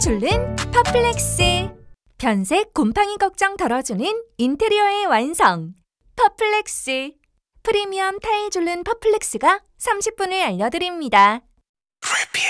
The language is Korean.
줄눈 퍼플렉스. 변색 곰팡이 걱정 덜어주는 인테리어의 완성. 퍼플렉스. 프리미엄 타일 줄눈 퍼플렉스가 30분을 알려드립니다.